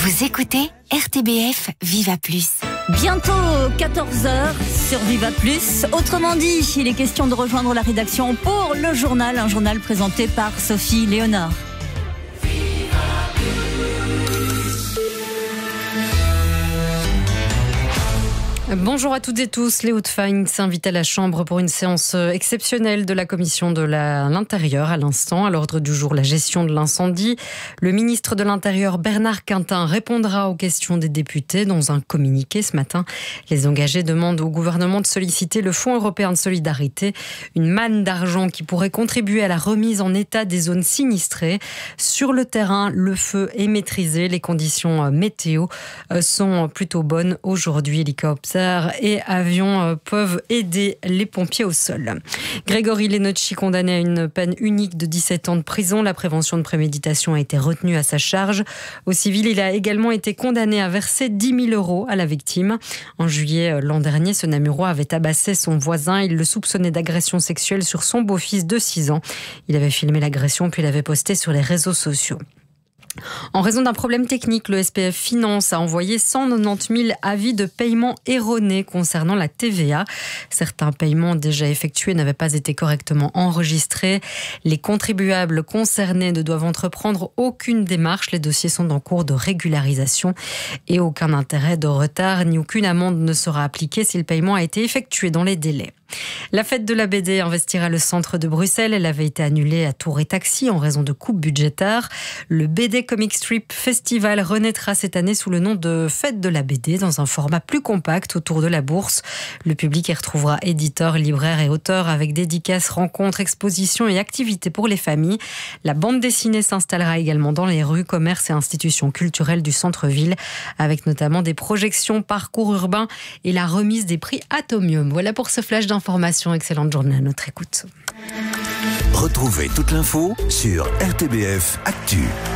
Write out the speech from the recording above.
Vous écoutez RTBF Viva Plus. Bientôt 14h sur Viva Plus. Autrement dit, il est question de rejoindre la rédaction pour le journal, un journal présenté par Sophie Léonard. Bonjour à toutes et tous. Léo Tfein s'invite à la Chambre pour une séance exceptionnelle de la Commission de l'Intérieur à l'instant. À l'ordre du jour, la gestion de l'incendie. Le ministre de l'Intérieur, Bernard Quintin, répondra aux questions des députés dans un communiqué ce matin. Les engagés demandent au gouvernement de solliciter le Fonds européen de solidarité, une manne d'argent qui pourrait contribuer à la remise en état des zones sinistrées. Sur le terrain, le feu est maîtrisé. Les conditions météo sont plutôt bonnes aujourd'hui. Hélicoptères et avions peuvent aider les pompiers au sol. Grégory Lenocci, condamné à une peine unique de 17 ans de prison. La prévention de préméditation a été retenue à sa charge. Au civil, il a également été condamné à verser 10 000 € à la victime. En juillet l'an dernier, ce Namurois avait tabassé son voisin. Il le soupçonnait d'agression sexuelle sur son beau-fils de 6 ans. Il avait filmé l'agression puis l'avait posté sur les réseaux sociaux. En raison d'un problème technique, le SPF Finance a envoyé 190 000 avis de paiement erronés concernant la TVA. Certains paiements déjà effectués n'avaient pas été correctement enregistrés. Les contribuables concernés ne doivent entreprendre aucune démarche. Les dossiers sont en cours de régularisation et aucun intérêt de retard ni aucune amende ne sera appliquée si le paiement a été effectué dans les délais. La fête de la BD investira le centre de Bruxelles. Elle avait été annulée à Tour et Taxi en raison de coupes budgétaires. Le BD Comic Strip Festival renaîtra cette année sous le nom de Fête de la BD dans un format plus compact autour de la bourse. Le public y retrouvera éditeurs, libraires et auteurs avec dédicaces, rencontres, expositions et activités pour les familles. La bande dessinée s'installera également dans les rues, commerces et institutions culturelles du centre-ville avec notamment des projections, parcours urbains et la remise des prix Atomium. Voilà pour ce flash d'information. Excellente journée à notre écoute. Retrouvez toute l'info sur RTBF Actu.